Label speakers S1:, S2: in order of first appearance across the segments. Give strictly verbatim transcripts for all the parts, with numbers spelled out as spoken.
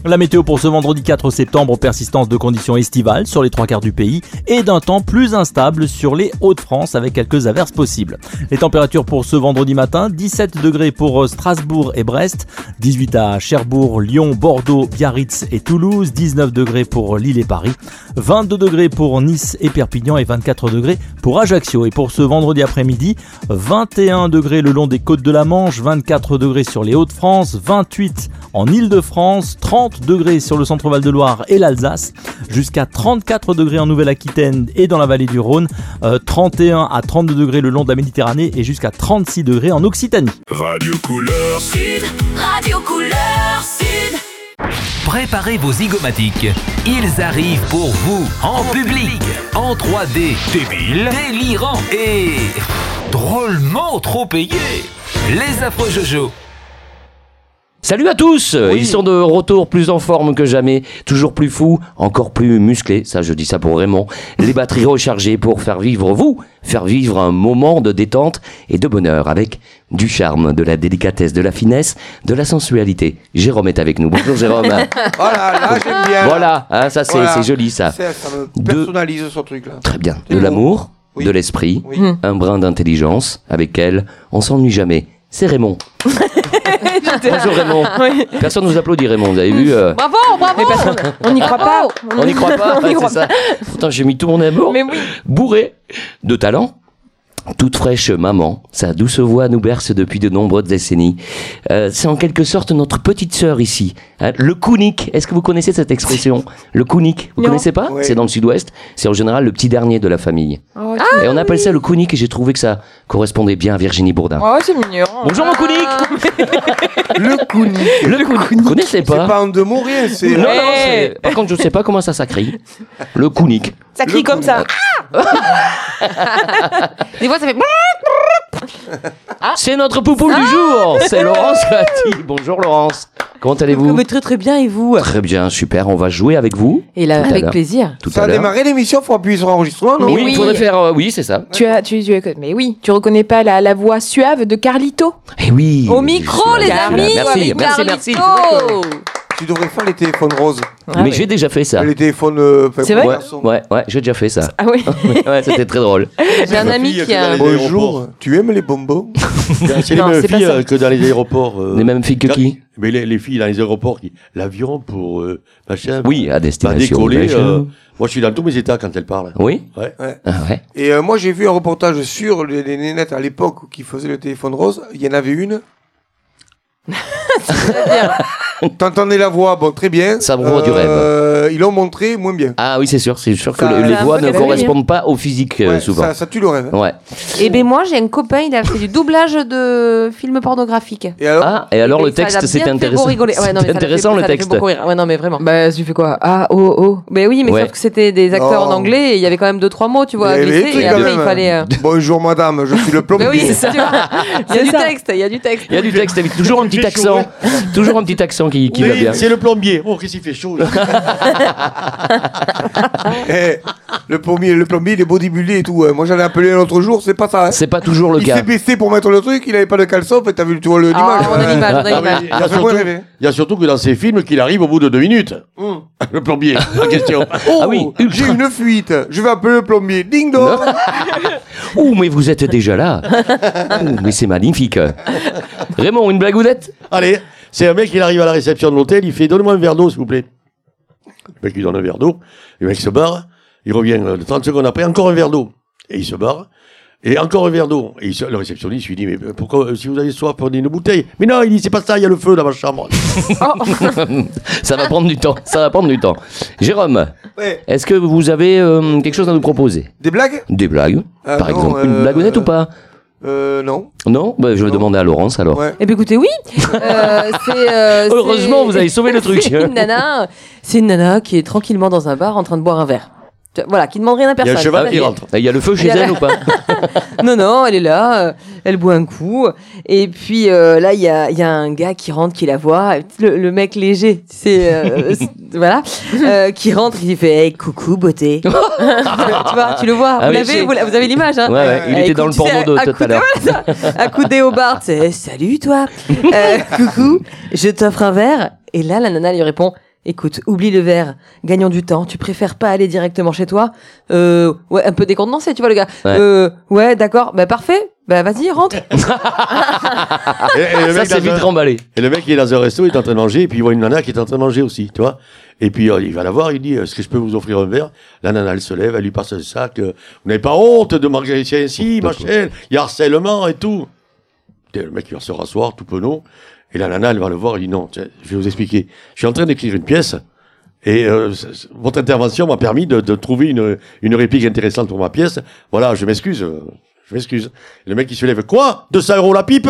S1: La météo pour ce vendredi quatre septembre, persistance de conditions estivales sur les trois quarts du pays et d'un temps plus instable sur les Hauts-de-France avec quelques averses possibles. Les températures pour ce vendredi matin, dix-sept degrés pour Strasbourg et Brest, dix-huit à Cherbourg, Lyon, Bordeaux, Biarritz et Toulouse, dix-neuf degrés pour Lille et Paris, vingt-deux degrés pour Nice et Perpignan et vingt-quatre degrés pour Ajaccio. Et pour ce vendredi après-midi, vingt et un degrés le long des côtes de la Manche, vingt-quatre degrés sur les Hauts-de-France, vingt-huit en Île-de-France, trente degrés sur le centre Val-de-Loire et l'Alsace, jusqu'à trente-quatre degrés en Nouvelle-Aquitaine et dans la vallée du Rhône, euh, trente et un à trente-deux degrés le long de la Méditerranée et jusqu'à trente-six degrés en Occitanie.
S2: Radio Couleur Sud,
S3: Radio Couleur Sud.
S4: Préparez vos zygomatiques. Ils arrivent pour vous, en public, en trois D, débile, délirant et drôlement trop payé. Les affreux Jojo.
S5: Salut à tous, oui. Ils sont de retour plus en forme que jamais, toujours plus fous, encore plus musclés, ça je dis ça pour Raymond, les batteries rechargées pour faire vivre vous, faire vivre un moment de détente et de bonheur avec du charme, de la délicatesse, de la finesse, de la sensualité. Jérôme est avec nous, bonjour Jérôme.
S6: Voilà, là j'aime bien.
S5: Voilà, hein, ça c'est, voilà. C'est joli ça.
S6: C'est, ça me personnalise de... ce truc là.
S5: Très bien, de l'amour, oui. De l'esprit, oui. Un brin d'intelligence, avec elle, on s'ennuie jamais. C'est Raymond. Bonjour Raymond. Oui. Personne nous applaudit Raymond, vous avez vu euh...
S7: Bravo, bravo. Personne... On n'y croit pas.
S5: On n'y croit pas, ouais, c'est ça. Pourtant j'ai mis tout mon amour.
S7: Mais oui.
S5: Bourré de talent. Toute fraîche maman, sa douce voix nous berce depuis de nombreuses décennies. Euh, c'est en quelque sorte notre petite sœur ici. Hein, le Kounik, est-ce que vous connaissez cette expression? Le Kounik, vous ne connaissez pas? Oui. C'est dans le sud-ouest, c'est en général le petit dernier de la famille. Oh, et on appelle oui. ça le Kounik et j'ai trouvé que ça correspondait bien à Virginie Bourdin.
S7: Oh, c'est mignon.
S5: Bonjour mon Kounik.
S6: Le Kounik.
S5: Le Kounik. Vous connaissez pas?
S6: C'est pas un de mots, rien. C'est...
S5: Non, non, c'est... Par contre, je sais pas comment ça s'écrit. Le Kounik.
S7: Ça crie le comme Kounik. Ça. Des fois, ça fait...
S5: Ah. C'est notre poupou ah. du jour. C'est Laurence Lati. Bonjour Laurence. Comment allez-vous?
S7: Mais très très bien, et vous?
S5: Très bien, super. On va jouer avec vous.
S7: Et là, avec plaisir.
S6: Tout ça a démarré l'émission, il faut appuyer sur enregistrement, non?
S5: Oui, il oui. faudrait faire. Euh, oui, c'est ça.
S7: Tu as, tu, tu, mais oui, tu reconnais pas la, la voix suave de Carlito?
S5: Eh oui.
S7: Au micro, les amis.
S5: Merci, merci, merci.
S6: Tu devrais faire les téléphones roses.
S5: Ah mais ouais. J'ai déjà fait ça.
S6: Les téléphones. Euh,
S7: c'est vrai?
S5: Ouais, ouais, ouais, j'ai déjà fait ça.
S7: Ah oui.
S5: Ouais, c'était très drôle.
S7: J'ai un ami qui a.
S6: Bonjour. Tu aimes les bonbons?
S8: C'est non, les mêmes c'est filles euh, que dans les aéroports. Euh,
S5: les mêmes filles que qui?
S8: Mais les, les filles dans les aéroports, qui l'avion pour euh, machin.
S5: Oui, à destination.
S8: Va décoller. Euh, moi, je suis dans tous mes états quand elle parle.
S5: Oui.
S8: Ouais.
S6: ouais.
S5: Ah ouais.
S6: Et euh, moi, j'ai vu un reportage sur les, les nénettes à l'époque qui faisaient le téléphone rose. Il y en avait une. T'entendais la voix, bon, très bien.
S5: Ça me voit euh, du rêve.
S6: Ils l'ont montré moins bien.
S5: Ah oui, c'est sûr, c'est sûr que
S7: ça,
S5: le, les voix ne correspondent pas au physique
S6: ouais,
S5: euh, souvent.
S6: Ça, ça tue le rêve. Hein.
S5: Ouais.
S7: Et ben moi, j'ai un copain, il a fait du doublage de films pornographiques.
S5: Et alors, ah, et alors et le texte, c'était intéressant. Ouais, non,
S7: c'était
S5: intéressant
S7: fait,
S5: le texte.
S7: Ouais, non, mais vraiment. Bah, tu fais quoi? Ah, oh, oh. Ben oui, mais ouais. Sauf que c'était des acteurs oh. en anglais et il y avait quand même deux trois mots, tu vois, à glisser. Et après, il fallait.
S6: Bonjour madame, je suis le plombier.
S7: Oui, c'est ça. Il y a du texte, il y a du texte.
S5: Il y a du texte, avec toujours un petit accent. Toujours un petit accent qui, qui oui, va bien.
S8: C'est le plombier. Oh, qu'est-ce qu'il fait chaud là.
S6: eh, le plombier, le plombier, il est bodybuildé et tout. Moi, j'en ai appelé un autre jour, c'est pas ça. Hein.
S5: C'est pas toujours le
S6: il
S5: cas.
S6: Il s'est baissé pour mettre le truc, il avait pas de caleçon. En fait, t'as vu, tu vois l'image.
S7: Ah, on a l'image, on a l'image.
S8: Il y a, surtout, il y a surtout que dans ces films, qu'il arrive au bout de deux minutes. Mm. Le plombier, la question.
S6: Oh, ah oui, j'ai une fuite. Je vais appeler le plombier. Ding dong.
S5: Ouh, mais vous êtes déjà là. Ouh, mais c'est magnifique. Raymond, une blagounette?
S8: Allez. C'est un mec qui arrive à la réception de l'hôtel, il fait « Donnez-moi un verre d'eau, s'il vous plaît ». Le mec lui donne un verre d'eau, le mec se barre, il revient trente secondes après, encore un verre d'eau. Et il se barre, et encore un verre d'eau. Et il se, le réceptionniste lui dit « Mais pourquoi, si vous avez soif, prenez une bouteille ». Mais non, il dit « C'est pas ça, il y a le feu dans ma chambre ».
S5: Ça va prendre du temps, ça va prendre du temps. Jérôme,
S6: ouais.
S5: Est-ce que vous avez euh, quelque chose à nous proposer?
S6: Des blagues?
S5: Des blagues,
S6: ah,
S5: par
S6: non,
S5: exemple.
S6: Euh,
S5: une blagounette
S6: euh,
S5: ou pas?
S6: Euh, non.
S5: Non, bah, je vais
S6: non.
S5: demander à Laurence alors.
S6: Ouais.
S7: Eh bien écoutez, oui. euh, c'est, euh,
S5: Heureusement,
S7: c'est...
S5: vous avez sauvé le truc.
S7: c'est une nana, c'est une nana qui est tranquillement dans un bar en train de boire un verre. Voilà, qui demande rien à personne.
S8: Il y a le cheval qui rentre.
S5: Il y a le feu chez elle ou pas?
S7: Non, non, elle est là, euh, elle boit un coup. Et puis euh, là, il y a, y a un gars qui rentre, qui la voit. Le, le mec léger, c'est euh, voilà, euh, qui rentre, il fait hey, coucou beauté. Tu vois, tu le vois,
S5: ah
S7: vous
S5: oui,
S7: l'avez, vous, vous avez l'image, hein?
S5: Ouais, ouais, il euh, était écoute, dans le porno de tout à l'heure.
S7: Accoudé au bar, c'est salut toi, euh, coucou, je t'offre un verre. Et là, la nana lui répond. Écoute, oublie le verre, gagnons du temps, tu préfères pas aller directement chez toi? Euh, ouais, un peu décontenancé, tu vois le gars.
S5: Ouais.
S7: Euh, ouais, d'accord, bah parfait, bah vas-y, rentre.
S8: Et, et le
S5: Ça,
S8: mec
S5: c'est
S8: dans
S5: vite
S8: un-
S5: remballé.
S8: Et le mec, il est dans un resto, il est en train de manger, et puis il voit une nana qui est en train de manger aussi, tu vois. Et puis euh, il va la voir, il dit, est-ce que je peux vous offrir un verre? La nana, elle se lève, elle lui passe le sac. euh, vous n'avez pas honte de manger ici, ainsi, machin, il y a harcèlement et tout. Et le mec, il va se rasseoir, tout penaud. Et la nana, elle va le voir, elle dit, non, tiens, je vais vous expliquer. Je suis en train d'écrire une pièce, et euh, c- c- votre intervention m'a permis de, de trouver une, une réplique intéressante pour ma pièce. Voilà, je m'excuse. euh, Je m'excuse. Le mec, il se lève. Quoi? deux cents euros la pipe?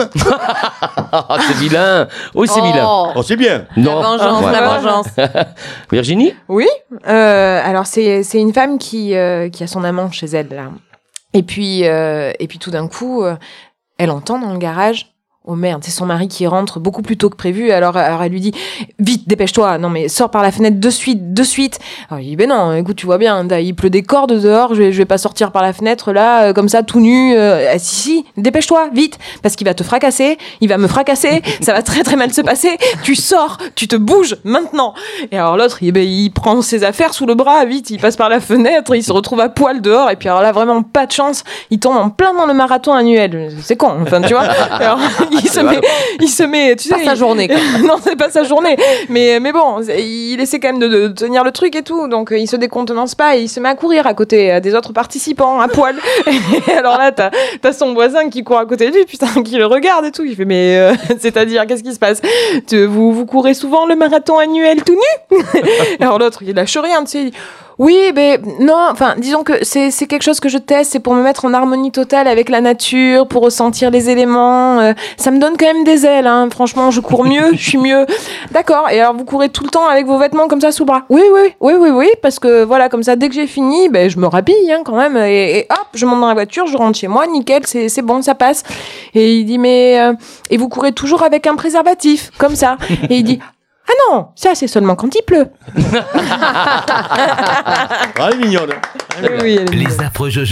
S5: Ah, c'est vilain. Oui, c'est vilain.
S8: Oh, c'est bien.
S5: Non.
S7: La vengeance,
S5: Ouais.
S7: la vengeance.
S5: Virginie?
S9: Oui, euh, alors c'est c'est une femme qui euh, qui a son amant chez elle là. Et puis euh, et puis tout d'un coup, euh, elle entend dans le garage. Oh merde, c'est son mari qui rentre beaucoup plus tôt que prévu. Alors, alors elle lui dit vite, dépêche-toi. Non mais sors par la fenêtre de suite, de suite. Alors il dit ben non, écoute, tu vois bien, il pleut des cordes dehors. Je vais, je vais pas sortir par la fenêtre là, euh, comme ça, tout nu. Euh, ah, si si, dépêche-toi, vite, parce qu'il va te fracasser, il va me fracasser. Ça va très très mal se passer. Tu sors, tu te bouges maintenant. Et alors l'autre, il, ben, il prend ses affaires sous le bras, vite, il passe par la fenêtre, il se retrouve à poil dehors. Et puis alors là, vraiment pas de chance, il tombe en plein dans le marathon annuel. C'est con, enfin tu vois. Alors, il se met, il se met, tu sais,
S7: Pas sa
S9: il-
S7: journée, quoi.
S9: non, c'est pas sa journée, mais mais bon, c'est- il essaie quand même de, de tenir le truc et tout, donc euh, il se décontenance pas et il se met à courir à côté euh, des autres participants à poil. Et alors là, t'as t'as son voisin qui court à côté de lui, putain, qui le regarde et tout. Il fait mais euh, c'est-à-dire qu'est-ce qui se passe? Tu- Vous vous courez souvent le marathon annuel tout nu? Alors l'autre, il lâche rien, tu sais. il dit, oui, mais non, enfin, disons que c'est c'est quelque chose que je teste, c'est pour me mettre en harmonie totale avec la nature, pour ressentir les éléments. euh, ça me donne quand même des ailes, hein. Franchement, je cours mieux, je suis mieux. D'accord. Et alors, vous courez tout le temps avec vos vêtements comme ça sous le bras? Oui, oui, oui, oui, oui, parce que voilà, comme ça, dès que j'ai fini, ben, je me rhabille, hein, quand même, et, et hop, je monte dans la voiture, je rentre chez moi, nickel, c'est c'est bon, ça passe. Et il dit, mais euh, et vous courez toujours avec un préservatif, comme ça? Et il dit. Ah non, ça c'est seulement quand il pleut.
S8: Ah, elle est mignonne.
S9: Oui, oui, elle est
S4: Les affreux Jojo.